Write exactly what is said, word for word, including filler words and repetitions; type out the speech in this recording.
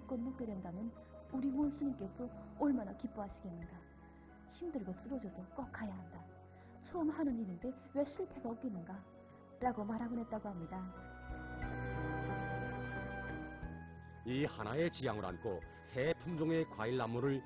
마음껏 먹게 된다면 우리 문수님께서 얼마나 기뻐하시겠는가. 힘들고 쓰러져도 꼭 가야 한다. 처음 하는 일인데 왜 실패가 없겠는가? 라고 말하곤 했다고 합니다. 이 하나의 지향을 안고 새 품종의 과일 나무를